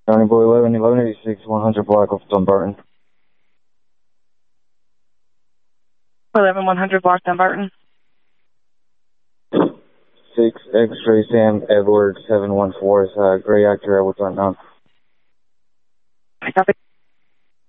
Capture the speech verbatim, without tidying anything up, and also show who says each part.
Speaker 1: County Boy eleven, eleven eighty-six, one hundred block of Dumbarton.
Speaker 2: eleven one hundred block Dumbarton.
Speaker 1: six X-ray Sam Edward seven one four is uh, Gray Actor Edward Dunn.
Speaker 2: I copy.